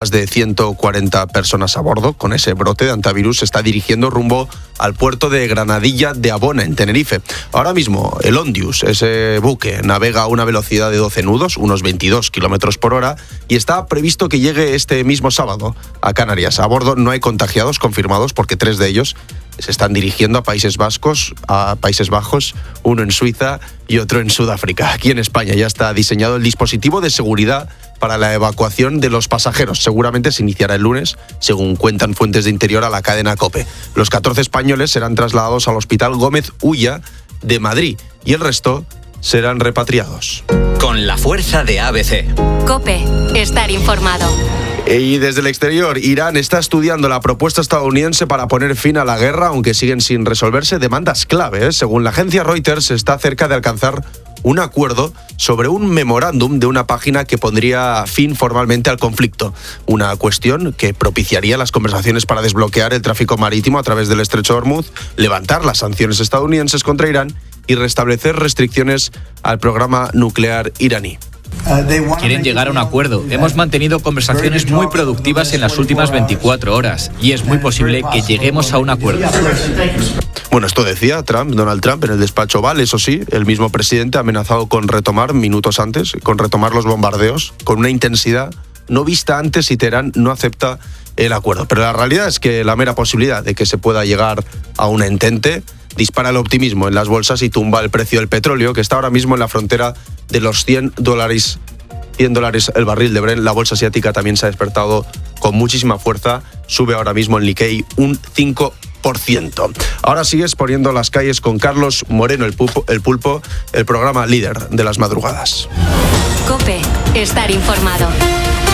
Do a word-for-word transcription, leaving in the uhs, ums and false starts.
Más de ciento cuarenta personas a bordo. Con ese brote de antivirus se está dirigiendo rumbo al puerto de Granadilla de Abona, en Tenerife. Ahora mismo, el Ondius, ese buque, navega a una velocidad de doce nudos, unos veintidós kilómetros por hora, y está previsto que llegue este mismo sábado a Canarias. A bordo no hay contagiados confirmados porque tres de ellos se están dirigiendo a Países Vascos, a Países Bajos, uno en Suiza y otro en Sudáfrica. Aquí en España ya está diseñado el dispositivo de seguridad para la evacuación de los pasajeros. Seguramente se iniciará el lunes, según cuentan fuentes de interior a la cadena COPE. Los catorce españoles serán trasladados al Hospital Gómez Ulla de Madrid y el resto serán repatriados. Con la fuerza de A B C. COPE, estar informado. Y desde el exterior, Irán está estudiando la propuesta estadounidense para poner fin a la guerra, aunque siguen sin resolverse demandas clave, ¿eh? Según la agencia Reuters, está cerca de alcanzar un acuerdo sobre un memorándum de una página que pondría fin formalmente al conflicto. Una cuestión que propiciaría las conversaciones para desbloquear el tráfico marítimo a través del estrecho de Hormuz, levantar las sanciones estadounidenses contra Irán y restablecer restricciones al programa nuclear iraní. Quieren llegar a un acuerdo. Hemos mantenido conversaciones muy productivas en las últimas veinticuatro horas y es muy posible que lleguemos a un acuerdo. Bueno, esto decía Trump, Donald Trump, en el despacho Oval. Eso sí, el mismo presidente ha amenazado con retomar, minutos antes, con retomar los bombardeos con una intensidad no vista antes si Teherán no acepta el acuerdo. Pero la realidad es que la mera posibilidad de que se pueda llegar a un entente dispara el optimismo en las bolsas y tumba el precio del petróleo, que está ahora mismo en la frontera de los cien dólares, cien dólares el barril de Brent. La bolsa asiática también se ha despertado con muchísima fuerza. Sube ahora mismo el Nikkei un cinco por ciento. Ahora sigues poniendo las calles con Carlos Moreno, el pulpo, el pulpo, el programa líder de las madrugadas. COPE, estar informado.